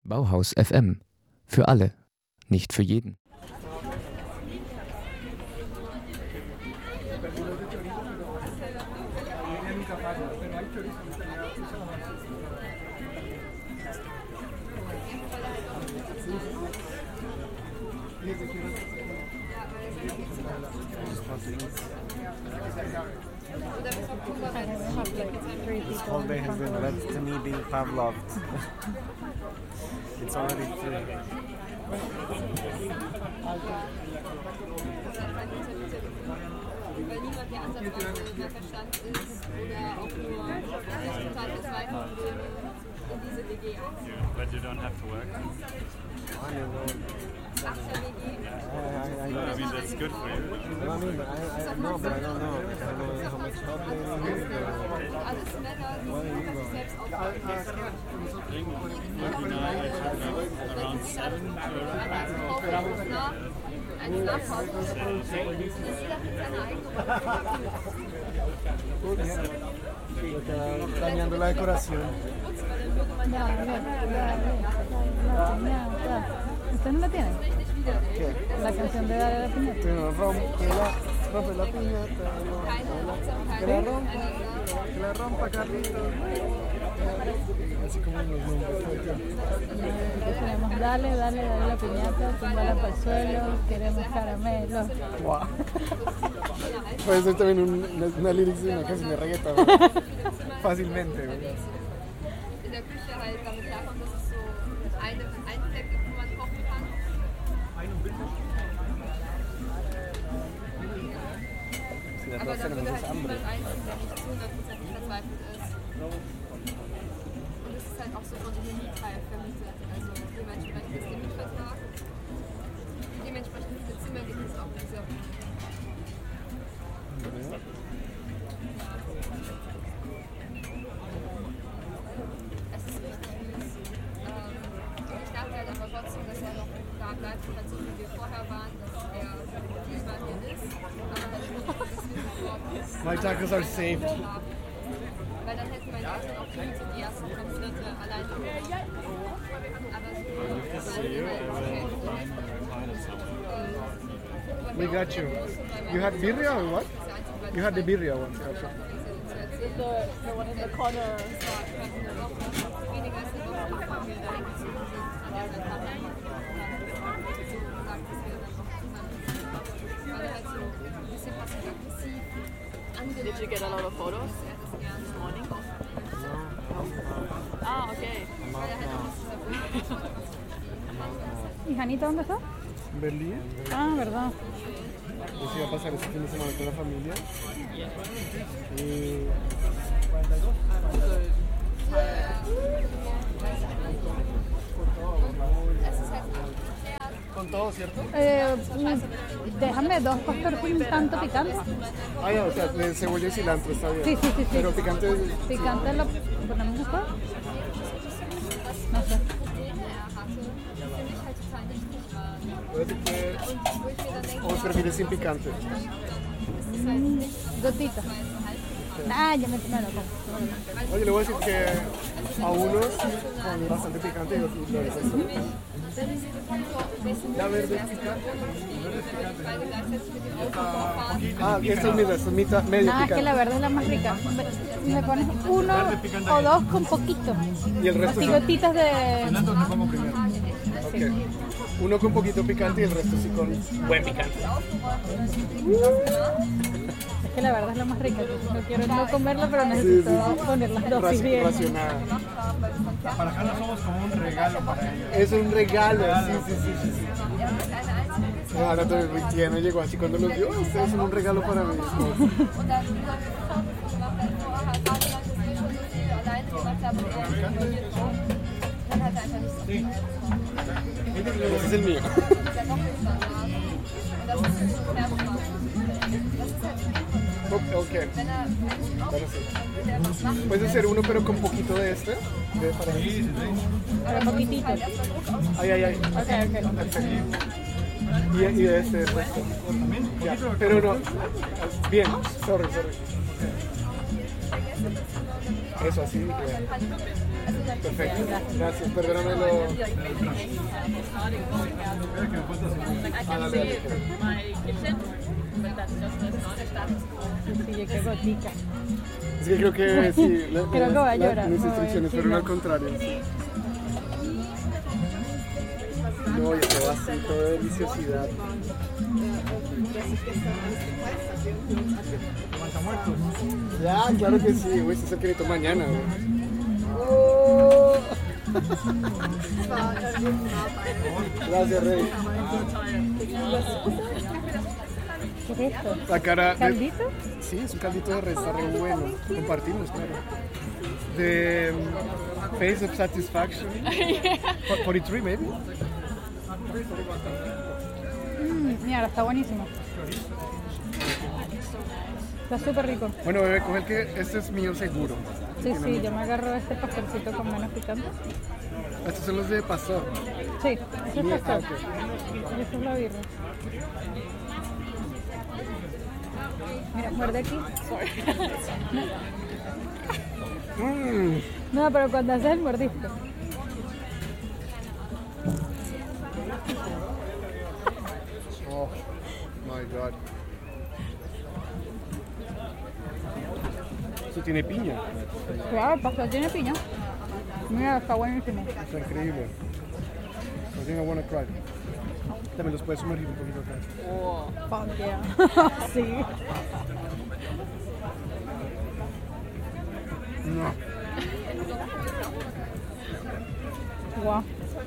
Bauhaus FM. Für alle, nicht für jeden. This whole day has been led to me being Pavloved. It's already 3. Weil niemand der Ansatzweise der Verstand ist oder auch nur sich total verzweifeln will in diese WG einziehen. But you don't have to work. Achter WG. I mean, that's good for you. I mean, I know, but I don't know. I don't know how much help they need. Alles Männer, die sich selbst aufbauen. Around 7. Eine Nachpause. Jeder hat seine eigene. Dañando la decoración. ¿Ustedes no la tienen? ¿Qué? La canción de Dale la Piñata. Que no rompe la piñata. Que la rompa, Carlitos. Así como los nombres todo el tiempo. Queremos dale la piñata, tumbala para el suelo, queremos caramelos. Wow. Puede ser también una lyrics de una canción de reggaetón. Fácilmente. In der Küche halt damit klarkommt, dass es so ein Fleck gibt, wo man kochen kann. Aber da würde halt niemand einziehen, der nicht zu 100% verzweifelt ist. Und es ist halt auch so von so einem Mietteil vermietet. Also dementsprechend ist der Mietvertrag. Dementsprechend viele Zimmer gibt es auch diese. Es ist richtig mies. Ich dachte halt aber trotzdem, dass er noch da bleibt, halt so wie wir vorher waren, dass er diesmal hier ist. Aber halt nicht, dass wir gestorben ist. My tacos are saved. Weil dann hätten meine Eltern auch nie so die ersten Konflikte alleine gemacht. Aber We got you. You had birria or what? You had the birria one. Also. The one in the corner. Weniger als eine Woche bevor wir da eingezogen sind, hat er dann gesagt, dass wir dann noch zusammen sind. Weil er halt so ein bisschen passiv-aggressiv angenommen. Did you get a lot of photos this morning? Ah, okay. Weil er halt auch nicht dieser ¿Y Janita dónde está? Berlín. Ah, verdad. Yo sí iba a pasar este fin de semana con la familia. Y con todo, ¿cierto? Déjame 2 pastor sin tanto picante. Ah, ya, o sea, de cebolla y cilantro está bien. Sí. Pero picante. Picante lo ponemos después. No sé. ¿O prefieres sin picante? Gotita. Ah, ya me lo como. Oye, le voy a decir que a unos con bastante picante y otros no. La verde es picante. Ah, esta es mitad, medio Ah, es que picante. la verde es la más rica. Me pones 1 o 2 con poquito. Y el resto Así no. gotitas de... Ok. Uno con poquito picante y el resto sí con buen picante. Es que la verdad es la más rica. No quiero no comerla, pero necesito poner las dosis bien. Racionada. Para acá no somos como un regalo para ellos. Es un regalo, sí. Ahora Tiana llegó así cuando los vio. Ustedes son un regalo para mí. Und dann haben wir Fotos gemacht, weil vorher Vaterland, dass wir schon so viel alleine gemacht haben und er informiert war. Dann hat er einfach nicht so viel. Ese es el mío. Dieser Doppelstandard. Und das ist so fair gemacht. Das ist halt Ok. wenn er Ahora sí. wenn er was macht, Puedes hacer uno pero con poquito de este. Para mí. Pero poquitito. erstmal Druck aus. Ay. Ok. Perfecto. Y de este el resto. Ya. Pero no. Bien. Sorry. Eso así. Also Perfecto. Gracias, perdóname lo... Sí, yo qué gotica. Es que creo que sí, Creo que voy a llorar. mis No, instrucciones sí, fueron no. al contrario. Sí. No, ya quedó así, todo de deliciosidad. Ya, claro que sí, güey, se acerca de mañana, güey. Oh. Gracias, Rey. ¿Qué es esto? La cara de... ¿Caldito? Sí, es un caldito de res, está re bueno. Compartimos, claro. De Face of Satisfaction. 43, maybe. Mira, está buenísimo. Está súper rico. Bueno, bebé, coge el que este es mío seguro. Sí, sí, yo me agarro este pastorcito con menos picante. Estos son los de pastor. Sí, ese es Mira, pastor. ok. Y esta es la birra. Mira, muerde aquí. No, pero cuando haces el mordisco. Oh, my God. Eso tiene piña. Claro, el pastor tiene piña. Mira, está buenísimo. Está increíble. I think I wanna cry. También los puedes sumergir un poquito acá. Oh, Fuck yeah. Sí. No. Guau.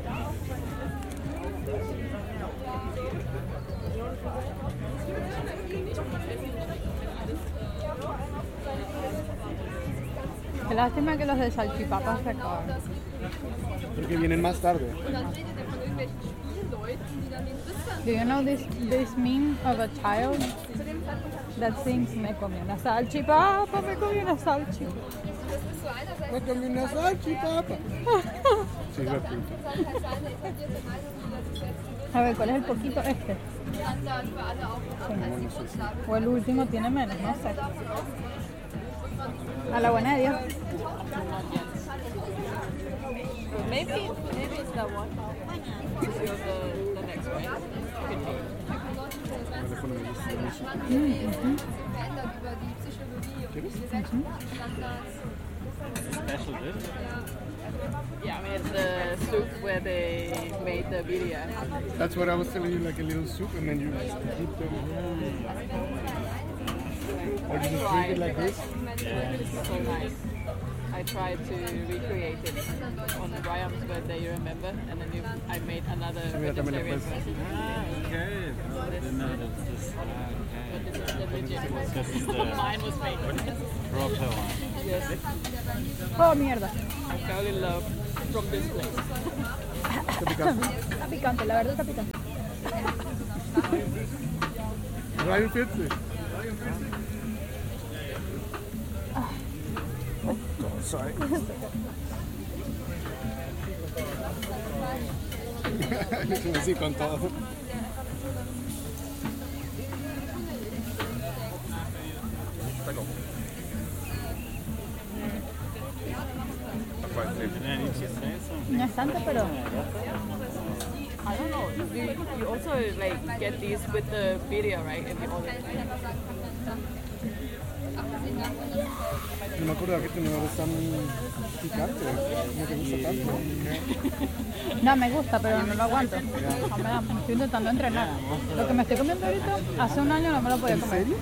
Qué lástima que los de salchipapas se acaban. Porque vienen más tarde. Und dann redet er von irgendwelchen Spielleuten, die dann den Riss Do you know this meme of a child zu dem Zeitpunkt that sings me comí una salchipapa, me comí una salchipapa? das ist so einerseits Me comí una salchipapa. Sí, es verdad. halt seine etablierte Meinung, die er sich selbst A ver, ¿cuál es el poquito este? Standard für alle auch als die Grundlage. O el último tiene menos, no sé. A la buena de Dios. maybe it's that one. This is the next one. Could be. Verändert über die Psychologie und die Gesellschaftsstandards. Special dish? Yeah, I mean it's the soup where they made the video. That's what I was telling you, like a little soup, and then you keep them. Or you just drink it like this. It's so nice. I tried to recreate it on Brian's birthday, you remember? And then I made another mira, también lo vegetarian puedes- version. Ah, okay. I didn't know that's this. But Okay. this is the legit one. This is the Mine was made. proper one. Yes, Oh, mierda. I fell in love from this place. Está picante, la verdad está picante. Ryan Fitzley. Oh, God, sorry. Sí, con todo. And then you just say something. No es tanto, pero I don't know. You also like get these with the video, right? If you order. No me acuerdo que no es tan picante. No te gusta tanto. no me gusta, pero no lo aguanto. No me da, me estoy intentando entrenar. Lo que me estoy comiendo ahorita, hace un año no me lo podía ¿En comer. serio?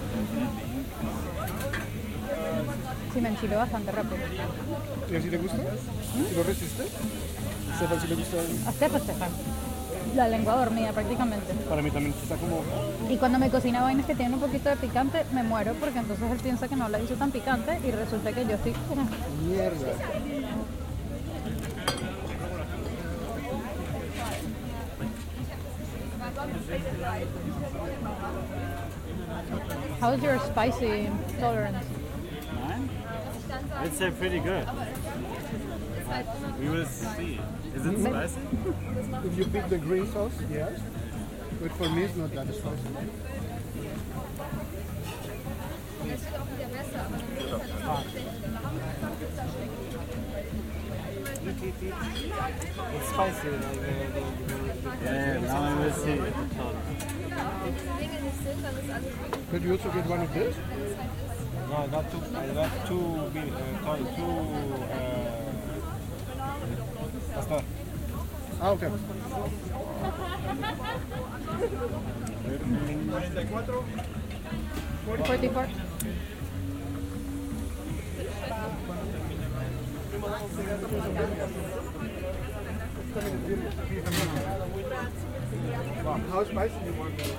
Sí, me enchiló bastante rápido. ¿Y así te gusta? ¿Y lo resiste? Stefan, ¿sí le gusta? A Stefan. La lengua dormida prácticamente. Para mí también está como... Y cuando me cocina vainas que tienen un poquito de picante, me muero porque entonces él piensa que no la hizo tan picante y resulta que yo estoy... Mierda. How's your spicy tolerance? Mine? I'd say pretty good. We will see. Is it spicy? If you pick the green sauce, yes. But for me, it's not that spicy. Das wird auch wieder besser, aber dann ist es halt auch It's spicy, like Yeah, now I will see. Could you also get one of this? No, I got two. Pastor. Ah, okay. 44. Wow. How spicy do you want that?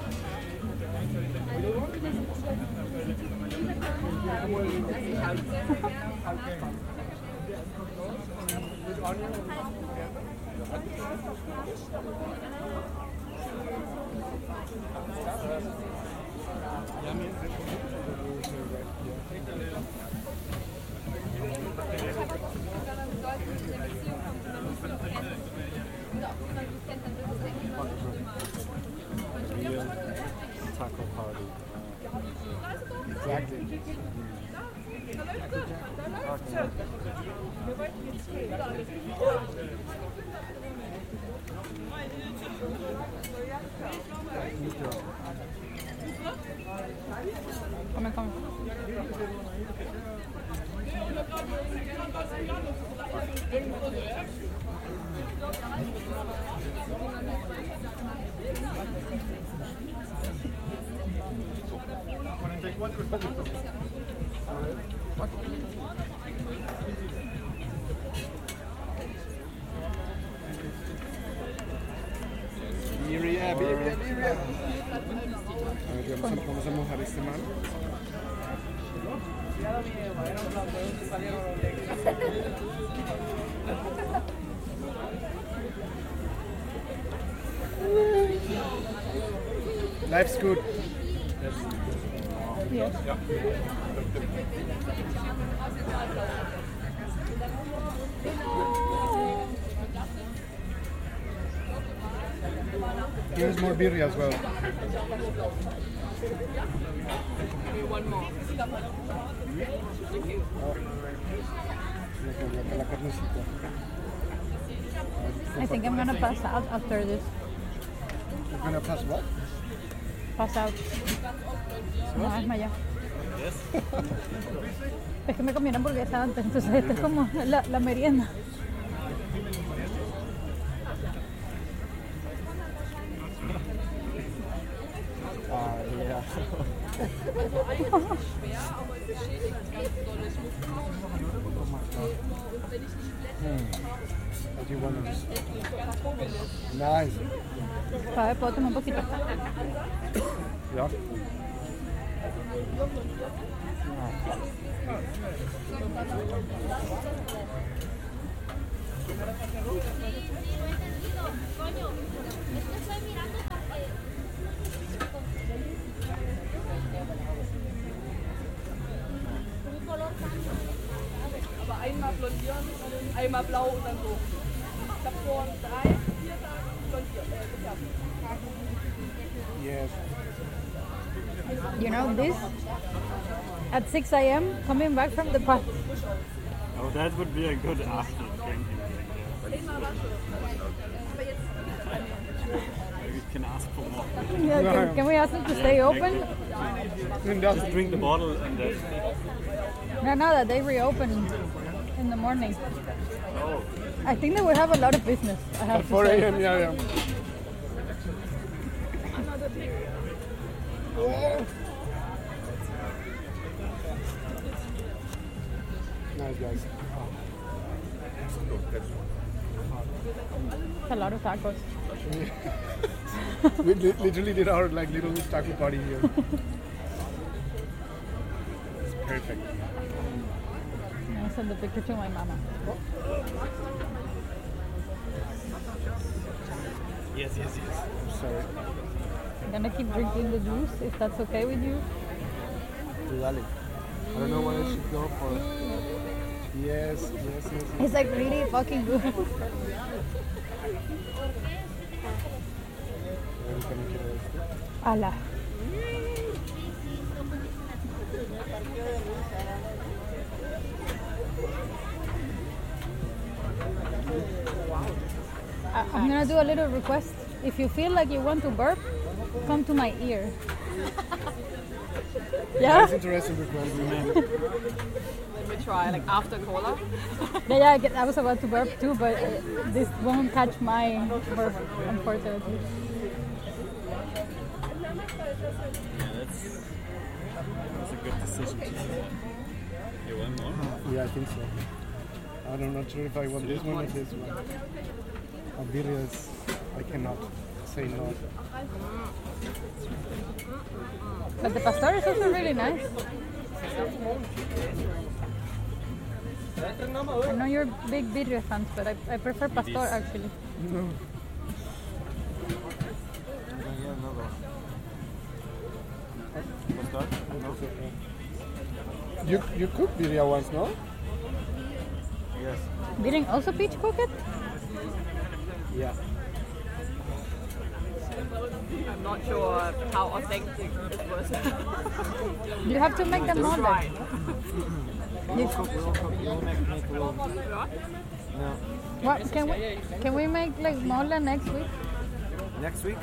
With onion? Taco party. Exactly. Come, come. Birria. Vamos a mojar este mano. Life's good. Yes. Here's more birria as well. One more. La carnecita. I think I'm gonna pass out after this. You're gonna pass what? Pass out. No, desmayar. Es que me comí una hamburguesa antes, entonces esta es como la merienda. Yeah. What do you want? Nice. A ver, puedo tomar un poquito. Yeah. Aber einmal blondieren, einmal blau und dann so. Ich habe vor 3, 4 Tagen blondiert. Yes. You know this? At 6 a.m. coming back from the park. Oh, that would be a good after drinking. Maybe we can ask for more. Yeah, can we ask them to stay open? Just drink the bottle and then. No, that they reopen in the morning. Oh. I think they will have a lot of business. I have to 4 say. a.m. Yeah. Oh. Nice guys. It's a lot of tacos. We literally did our like little taco party here. It's perfect. I'll send the picture to my mama. Yes. I'm sorry. I'm gonna keep drinking the juice if that's okay with you. Dale. I don't know what I should go for. Yes. It's like really fucking good. Ala. I'm gonna do a little request. If you feel like you want to burp, come to my ear. Yeah? That's interesting because Let me try, like after cola. Yeah, I was about to burp too, but this won't catch my burp, unfortunately. Yeah, that's a good decision. You want more? yeah, I think so. I'm not sure if I want this one or this one. Birrias, I cannot say no. But the pastor is also really nice. I know you're big birria fans, but I prefer pastor actually. No. You cooked birria once, no? Yes. Didn't also Peach cook it? Yeah. I'm not sure how authentic it was. You have to make them more. Right. We'll make roll. No. What can we make like mole next week? Next week?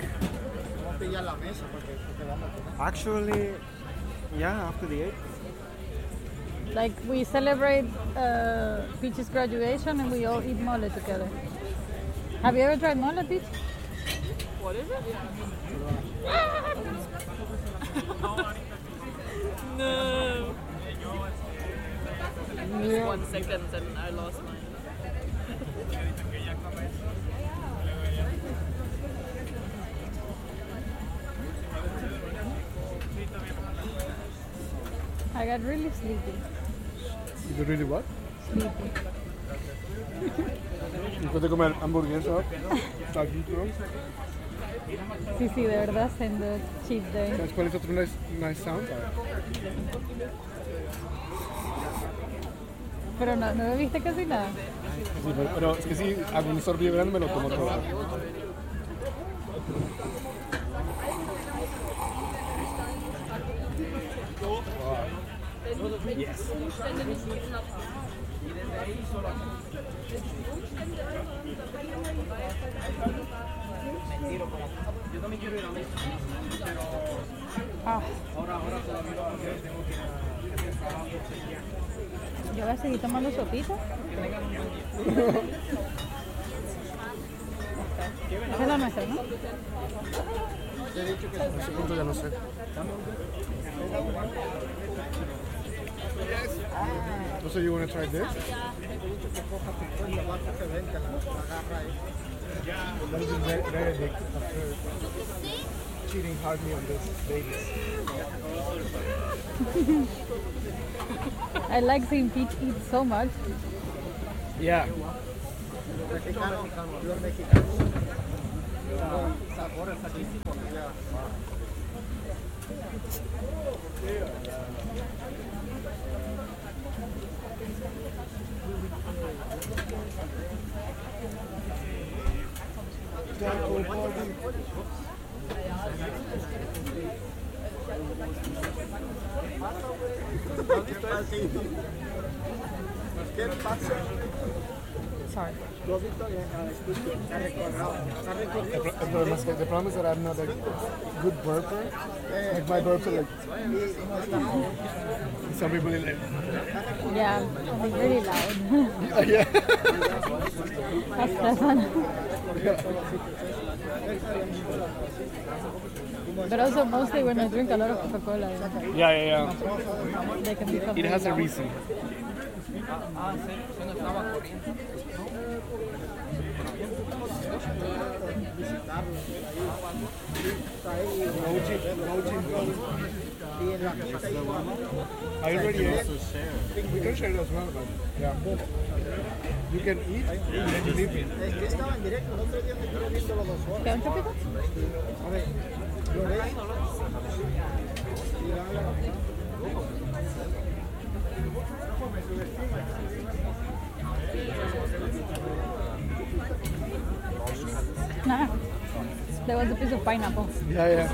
Actually, yeah, after the 8th. Like we celebrate Peach's graduation and we all eat mole together. Have you ever tried mole, Peach? What is it? No. Just 1 second and I lost mine. I got really sleepy. You really what? Sleepy. Después de comer hamburguesa, taquito. Sí, de verdad, siendo cheat day. ¿Sabes cuál es otro nice sound? Pero no bebiste casi nada. Sí, pero es que si hago un sorbillo grande me lo tomo todo. Yes. Ah. Yo voy a seguir tomando sopita. Esa es la nuestra, ¿no? A ese punto ya no sé. So you want to try this? That is very, very addictive after cheating hardly on this Vegas. I like seeing Peach eat so much. Yeah. Sorry. The problem is that I'm not a good burper. Like my burps are like. Some people are like. Yeah, I'm really loud. Yeah. That's Stefan. But also mostly when I drink a lot of Coca-Cola, Yeah. they can become It has a really reason. I already ate. We can share it as well, but yeah. You can eat and then you leave it. ¿Queda un chupito? Nah. There was a piece of pineapple. Yeah.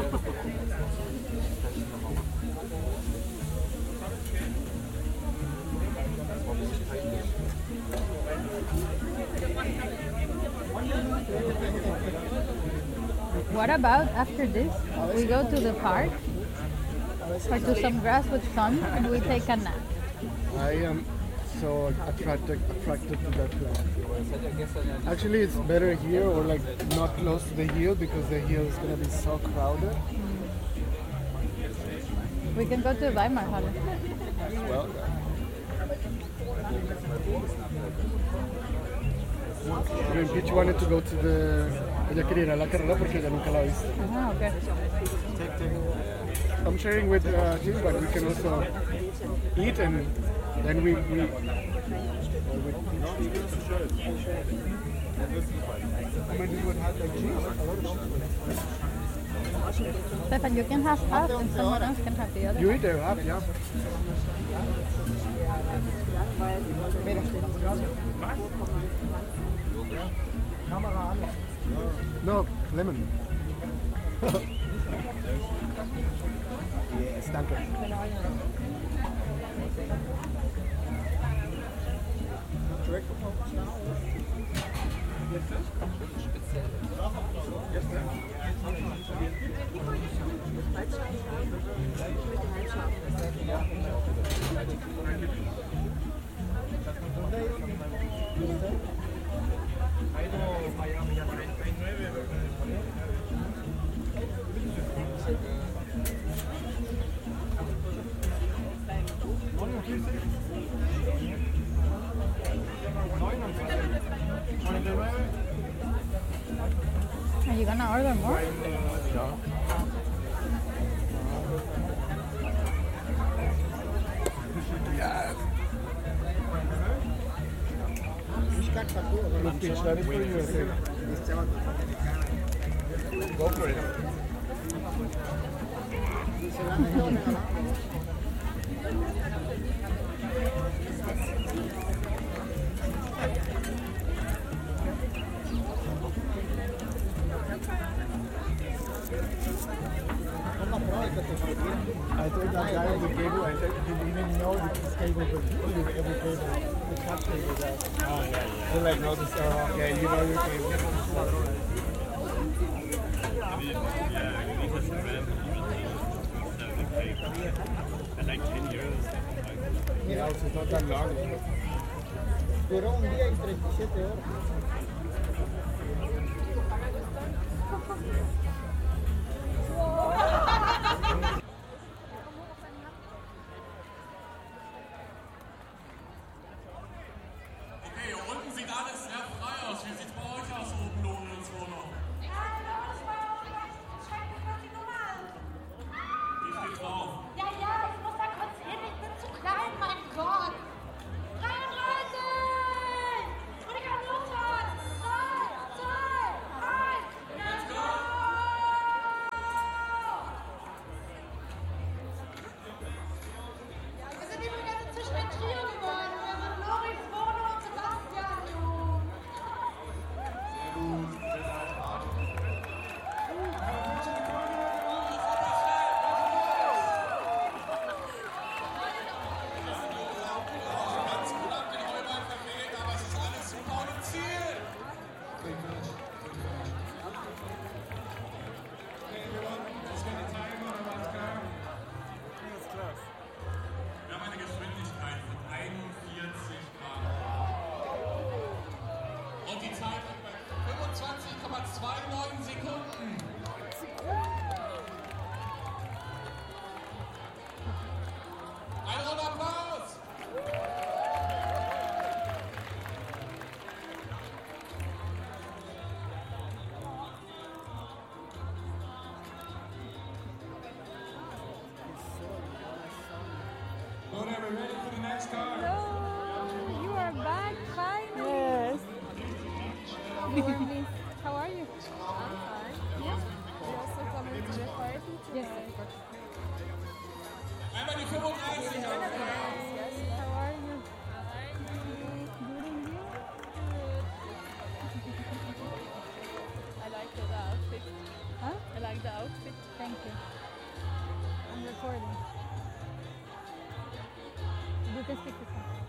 What about after this? We go to the park or to some grass with sun and we take a nap. I am so attracted to that place. Actually, it's better here or like not close to the hill because the hill is gonna be so crowded. We can go to Weimarhalle. Well, I mean, Peach wanted to go to the. Ella quería ir a la carrera porque ella nunca la ha visto. Ah, okay. I'm sharing with him, but we can also eat and then we Stefan, you can have half and someone else can have the other. You eat or half, yeah. No, lemon. Yes, danke. Are you gonna order more? Look, Peach, that is for you, I think. Go for it. I told that guy on the cable, I said he didn't even know that this cable was with every cable. The cut cable that. Oh, yeah. They're like, no, this, okay, you know your cable. Like 10 years. Yeah, so it's not that long. Duró un día y 37 horas. Okay, hier unten sieht alles sehr frei aus. Wie sieht's bei euch aus oben ohne uns Wohnung? Wie steht drauf? Ja, ich muss da kurz hin, ich bin zu klein, mein Gott. 33! Und ich kann losfahren! 3, 2, 1, let's go! Wir sind übrigens inzwischen ein Trio geworden. Wir sind Loris, Bono und Sebastian, du. Wir haben eine Geschwindigkeit von 41 Grad. Und die Zeit liegt bei 25,29 Sekunden. Ein Runde Applaus! Luna, are we ready for the next car? Hello, you are back finally. Yes. How are you? I'm fine. Yeah. You also coming to the party tonight? Yes, of course. Einmal die 35 auf. Yes. How are you? I like the outfit. Huh? I like the outfit. Thank you. I'm recording. You can speak to someone.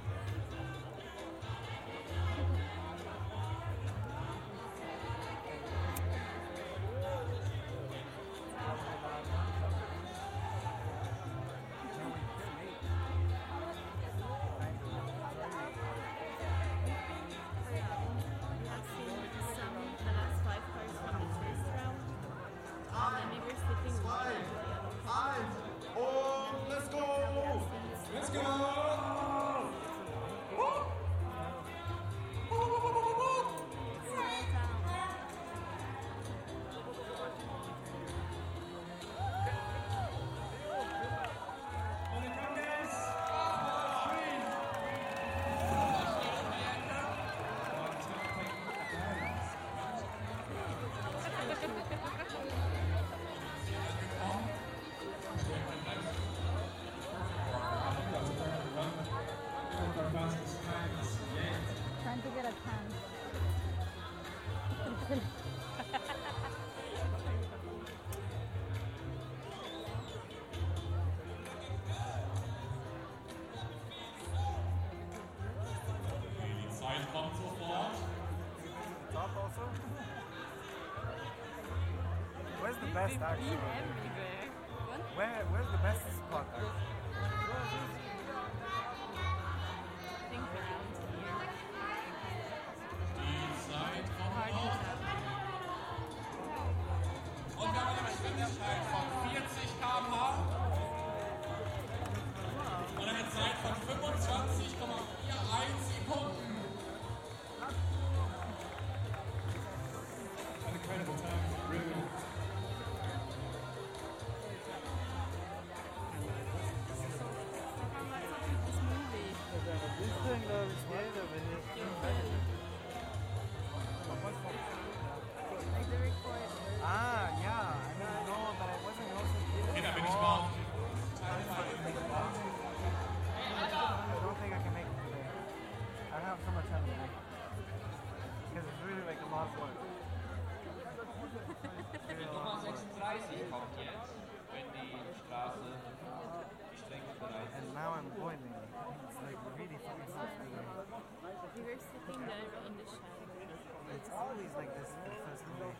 Échale. Die Zeit kommt sofort. Top also. Where's the best actually? Where's the best spot actually? Die Zeit kommt auf. Und wir haben eine Geschwindigkeit von 40 km/h und eine Zeit von 25,41 Sekunden. An incredible time, really. This thing that was scared of it. Ah, yeah. I didn't know, but I wasn't also Okay, da bin ich mal. I don't think I can make it today. I don't have so much time today. Because it's really like a lot of work. Die Nummer 36 kommt jetzt, wenn die Straße, die Strecke bereit ist. And now I'm boiling. It's like really fucking hot today. We were sitting there in the shadow. It's always like this for the first day.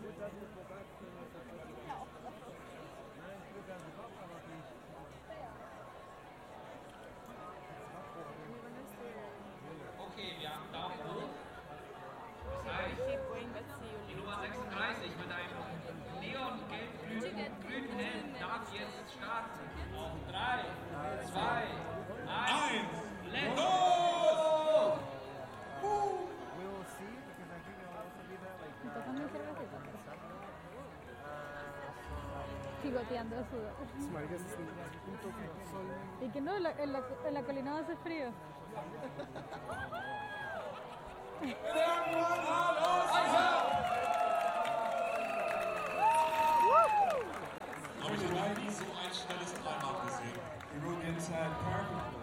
Okay, wir haben Daumen hoch. Das heißt, die Nummer 36 mit einem neongelb-grünen Helm darf jetzt starten. Auf 3, 2, 1, let's go! We will see, because I think I'll also be there like... Chigoteando de sudor. Marica, es un punto con sol. Y que no, en la colina hace frío. Habe ich noch nie so ein schnelles Climb-Up gesehen. We rode inside perfectly.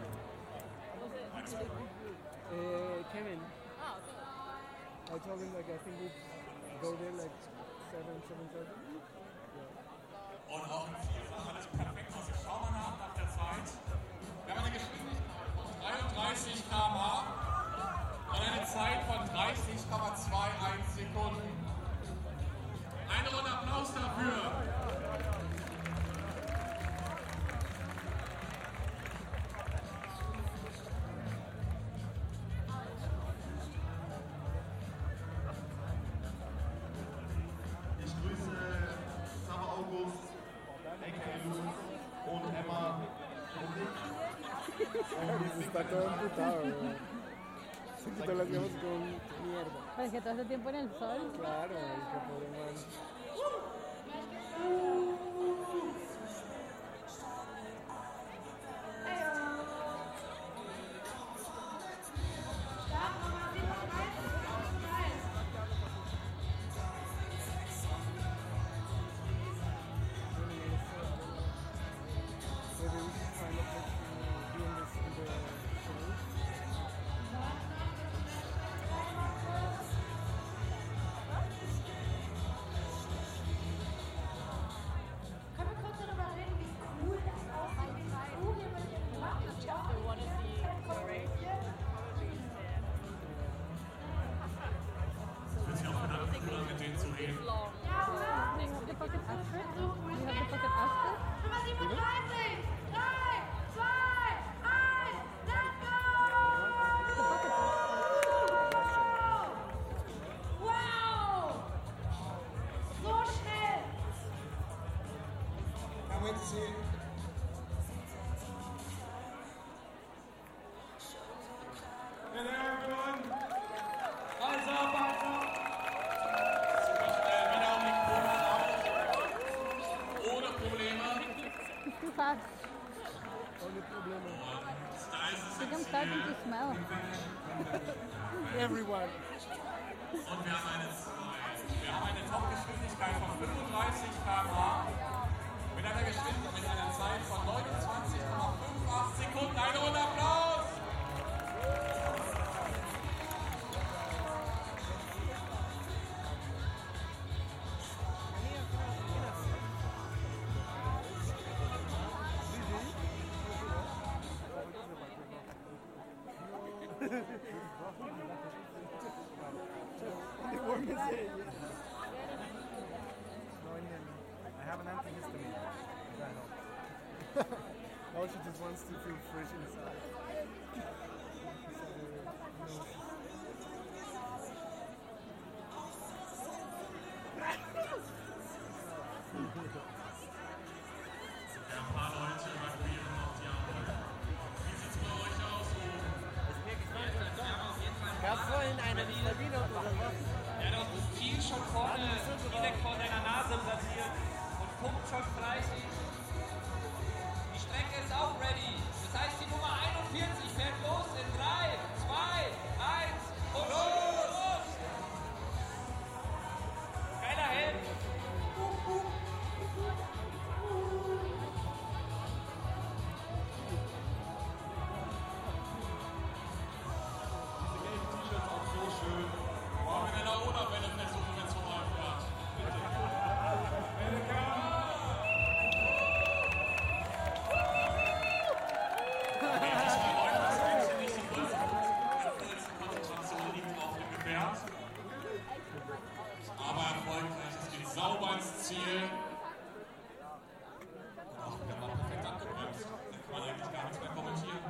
Kevin. I told him like I think we'd go there like 7:30. Und auch im Ziel sah alles perfekt aus. Ich schau mal nach der Zeit. Wir haben eine Geschwindigkeit von 33 km/h und eine Zeit von 30,21 Sekunden. Eine Runde Applaus dafür. Ich grüße Saba August, aka Lu und Emma und Nick. Se está todo emputado, güey. Se quitó las gafas con mierda. Pero es que todo ese tiempo en el sol. Claro, el que pobre man. Können wir kurz darüber reden, wie cool das aussieht, wie cool ihr mit dem gemacht habt? We want to see the race. Probably is there. Es fühlt sich auch verdammt cool an, mit denen zu reden. Long. You have the pocket Astrid? You have the pocket Astrid? Nummer 37! 3, 2, 1, let's go! The pocket Astrid. Wow! So schnell! Can't wait to see it. Hey there, everyone! Eyes up, eyes up! Super schnell wieder um die Kurve raus. Ohne Probleme. It's too fast. Ohne Probleme. Und da ist es You im can start Ziel. to smell. Everyone. Und wir haben eine Top-Geschwindigkeit von 35 km/h mit einer Zeit von 29,58 Sekunden. Eine Runde Applaus! I have an antihistamine. That helps. Now she just wants to feel fresh inside. Ein paar Leute evakuieren noch die Arbeit. Wie sieht's bei euch aus? Gab es vorhin eine Kabine oder was? Ja, doch das Ziel schon vorne, direkt vor deiner Nase platziert und Punkt schon fleißig. Die Strecke ist auch ready. Das heißt, die Nummer 41 fährt los in 3, 2, 1 und los! Geiler Helm! Wow, wenn er da Oder-Welle versuchen, wenn es vorbeifährt. Konzentration liegt auf dem Gefährt. Aber erfolgreich, es geht sauber ins Ziel. Ach, der war perfekt abgebremst. Da kann man eigentlich gar nichts mehr kommentieren.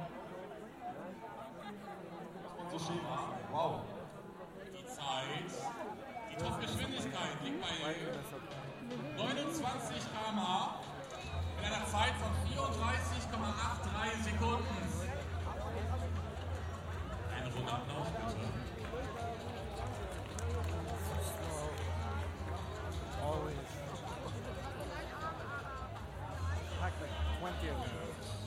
So Schema, wow. Die Zeit, die Topfgeschwindigkeit liegt bei 29 km/h in einer Zeit von 34,83 Sekunden. Eine Runde Applaus bitte. Always. Pack like 20 of them.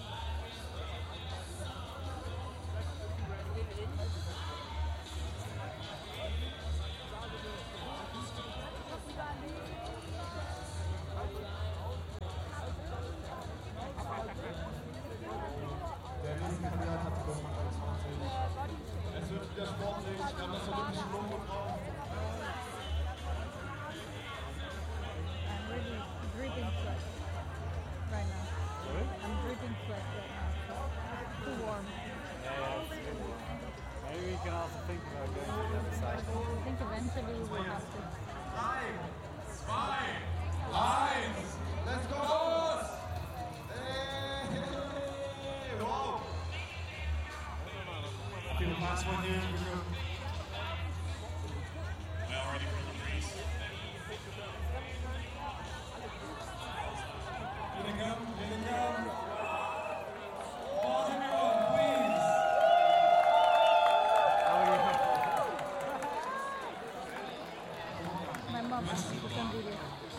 Der nächste Kandidat hat die Nummer 21. Es wird wieder sportlich, wir haben das olympische Logo drauf. I'm really dripping sweat right now. Sorry? I'm dripping sweat right now. So too warm. Maybe we can also think about going to the other side. I think eventually we will have to. 3, 2, 1, let's go! Los! Wow! Okay, the last one here. Well, ready for the race. Here they come, here they come. Pause everyone, please. My mom asked me to send video.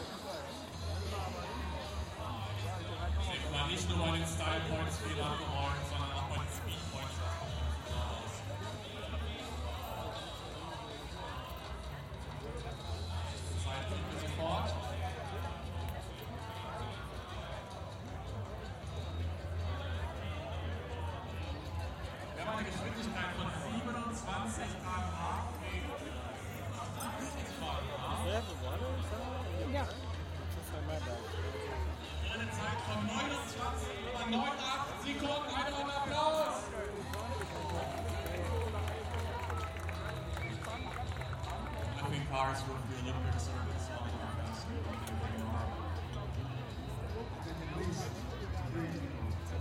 Es war nicht nur bei den Style Points viel abgeräumt, sondern auch bei den Speed Points. Das kommt ganz gut raus. Zeit kriegen wir sofort. Wir haben eine Geschwindigkeit von 27 km/h. Yeah. Eine Zeit von 29,98 Sekunden. Einen Applaus. I think cars with the Olympic circuits are the best. At least 3.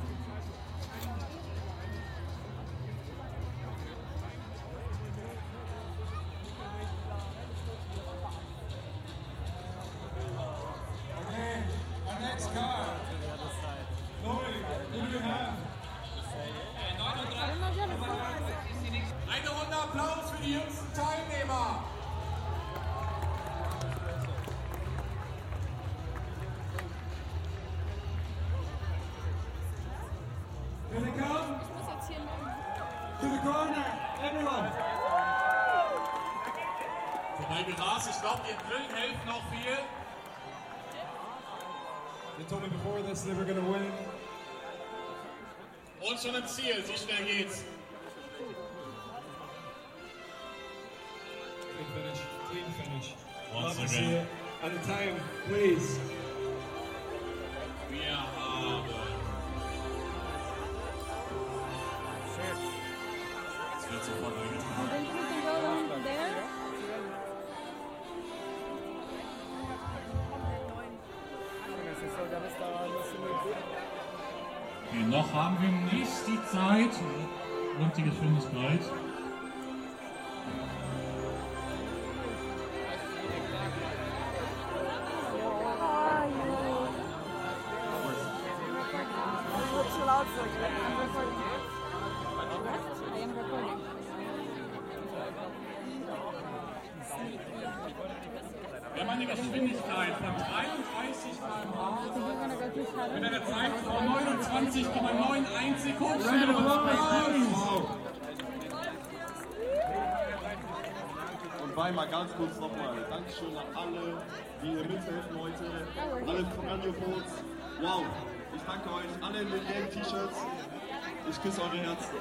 Okay, our next car. Lloyd, who do you have? Eine Runde Applaus für die jüngsten Teilnehmer. Here they come. Ich muss jetzt hier lang. To the corner, everyone. Vorbei gerast, ich glaube, die Grillen helfen auch viel. They told me before this they were going to win. Und schon im Ziel, so schnell geht's. Big finish, clean finish. Once Love to see again. it. And the time, please. Wir haben. Es wird Noch haben wir nicht die Zeit und die Geschwindigkeit. Wir haben eine Geschwindigkeit von 33 km/h mit einer Zeit von 29,91 Sekunden. Und Weimar, ganz kurz nochmal. Dankeschön an alle, die hier mithelfen heute. Alle Franjo-Codes. Wow, ich danke euch. Alle in den gelben T-Shirts. Ich küsse eure Herzen.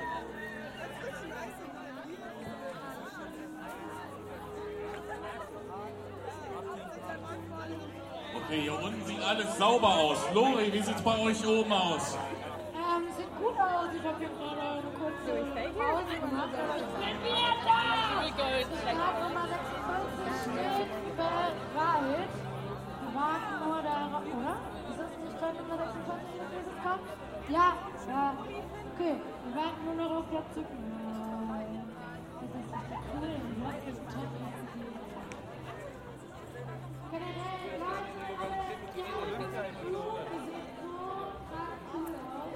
Okay, hier unten sieht alles sauber aus. Lori, wie sieht's bei euch oben aus? Sieht gut aus. Ich habe hier gerade eine kurze Pause gemacht. Ich bin wieder da! Start Nummer 56 steht bereit. Wir warten nur darauf, oder? Ist das nicht Start Nummer 26, die jetzt kommt? Ja, ja. Okay, wir warten nur noch auf Platz 5. Das ist echt cool. Ich mag das toll. Generell warten alle. Ja, wir sind gut. Wir sehen so cool aus.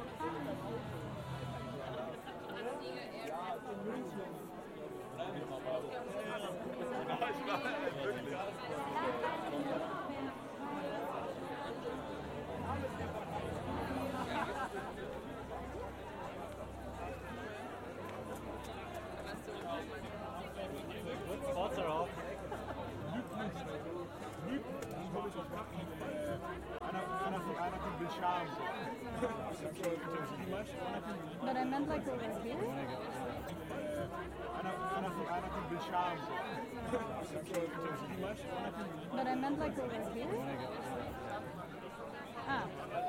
But I meant like over here. But I meant like over here. Ah.